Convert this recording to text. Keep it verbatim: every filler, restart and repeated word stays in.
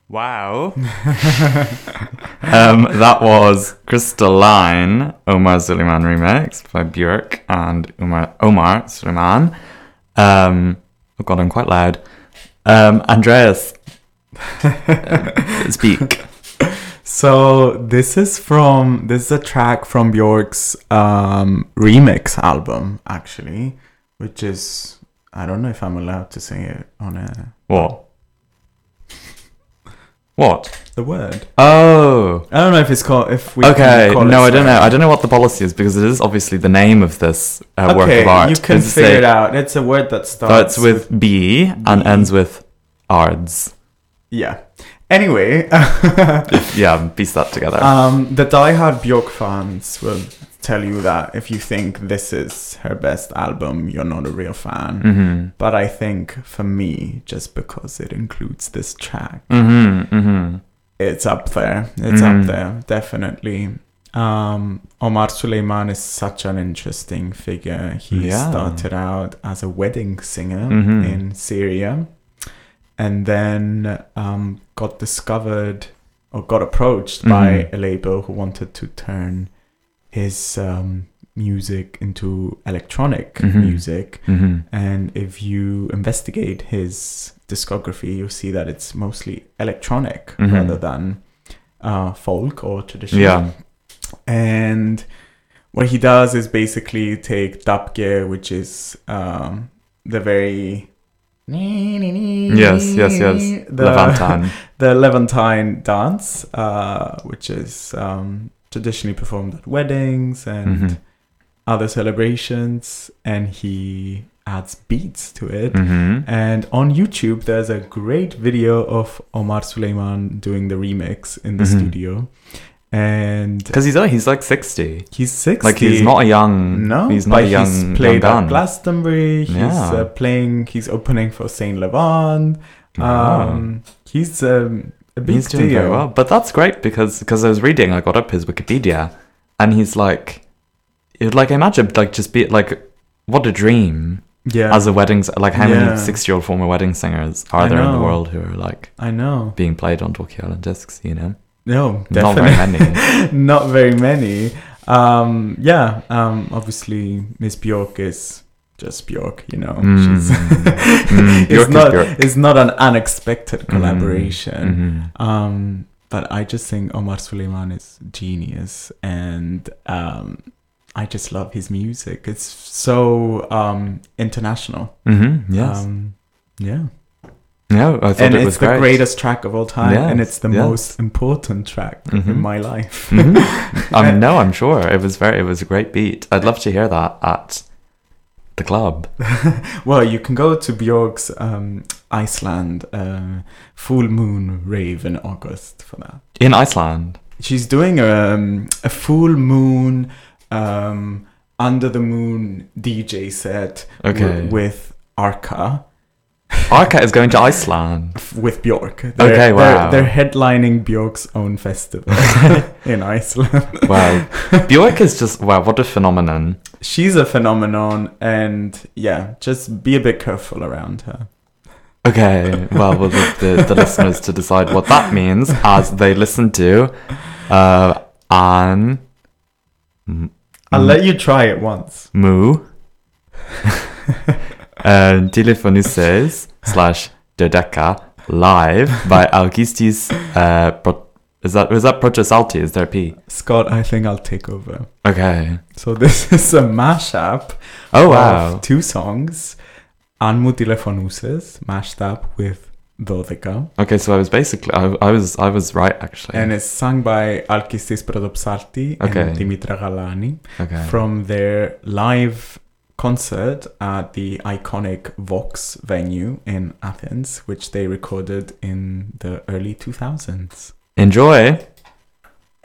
Wow. um, that was Crystalline, Omar Suleiman remix by Björk and Omar, Omar Suleiman. Um, oh god, I'm quite loud. Um, Andreas, uh, speak. So this is from, this is a track from Björk's um, remix album, actually, which is, I don't know if I'm allowed to say it on a... What? What? The word. Oh. I don't know if it's called, if we Okay, can call no, it I don't swear. know. I don't know what the policy is because it is obviously the name of this uh, work Okay, of art. you can Does it figure say- it out. It's a word that starts Starts with B and B. ends with ards. Yeah. Anyway, Yeah, piece that together. um, the diehard Björk fans will tell you that if you think this is her best album, you're not a real fan. mm-hmm. But I think for me, just because it includes this track, Mm-hmm. Mm-hmm. it's up there. It's Mhm. up there, definitely. Um, Omar Suleiman is such an interesting figure. He Yeah. started out as a wedding singer Mhm. in Syria, and then um, got discovered or got approached by Mhm. a label who wanted to turn his um, music into electronic Mhm. music. Mm-hmm. And if you investigate his discography, you'll see that it's mostly electronic Mhm. rather than uh, folk or traditional. Yeah. And what he does is basically take dabke, which is um, the very... Yes, yes, yes. The, Levantine. the Levantine dance, uh, which is um, traditionally performed at weddings and Mhm. other celebrations, and he adds beats to it. Mm-hmm. And on YouTube, there's a great video of Omar Suleiman doing the remix in the Mhm. studio. And Because he's like, he's like sixty. he's sixty. Like he's not a young. No, he's not but a young. he's young played at gun. Glastonbury. He's Yeah. uh, playing. He's opening for Saint Levant. Um, he's um, a big He's doing deal. very well, but that's great because because I was reading, I got up his Wikipedia, and he's like, it like imagine like just be like, what a dream Yeah, as a wedding s- like how Yeah. many sixty-year-old former wedding singers are I there in the know. world who are like I know. being played on Tokyo Island discs? You know, No, not definitely very many. not very many. Um, yeah, um, obviously Miss Björk is just Björk, you know. Mm. She's Mm, Björk it's is not Björk. it's not an unexpected collaboration. Mhm. Um, but I just think Omar Suleiman is genius, and um, I just love his music. It's so um, international. Mhm, yes. Um, yeah. No, I thought And it it's was the great. greatest track of all time, and Yes, it's the yes. most important track in Mhm. my life. Mhm. um, no, I'm sure it was very. It was a great beat. I'd love to hear that at the club. Well, you can go to Björk's um, Iceland uh, full moon rave in August for that. In Iceland. She's doing um, a full moon, um, under the moon D J set Okay. w- with Arca, Arca is going to Iceland. f- with Björk. They're, Okay, wow. They're, they're headlining Björk's own festival in Iceland. Wow. Björk is just, wow, what a phenomenon. She's a phenomenon, and yeah, just be a bit careful around her. Okay, well, we'll leave the, the listeners to decide what that means as they listen to uh, Anne M- I'll let you try it once. Mu uh, Telefonuses slash Dodeka live by Alkistis uh, Pro- is that is that Protosalti? Is there a P? Scott, I think I'll take over. Okay. So this is a mashup Oh wow. of two songs. Anmu Telefonuses mashed up with Dodeka. Okay, so I was basically I, I was I was right actually. And it's sung by Alkistis Prodopsarti Okay. and Dimitra Galani okay. from their live concert at the iconic Vox venue in Athens, which they recorded in the early two thousands. Enjoy.